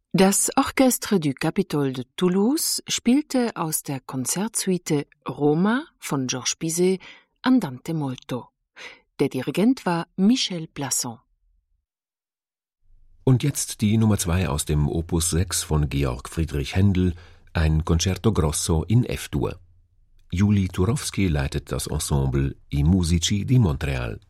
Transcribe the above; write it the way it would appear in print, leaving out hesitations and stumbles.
Das Orchestre du Capitole de Toulouse spielte aus der Konzertsuite Roma von Georges Bizet Andante molto. Der Dirigent war Michel Plasson. Und jetzt die Nummer 2 aus dem Opus 6 von Georg Friedrich Händel, ein Concerto Grosso in F-Dur. Juli Turowski leitet das Ensemble I Musici di Montreal.